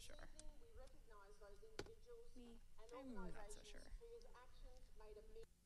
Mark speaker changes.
Speaker 1: sure.
Speaker 2: We recognise those individuals
Speaker 1: Me,
Speaker 2: and
Speaker 1: I'm not so
Speaker 2: organisations
Speaker 1: sure.
Speaker 2: whose actions made a